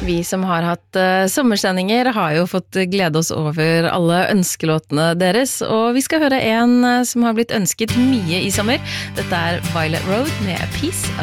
vi som har hatt sommersendinger har jo fått glede oss over alle ønskelåtene deres, og vi skal høre en som har blitt ønsket mye i sommer. Dette Violet Road med Peace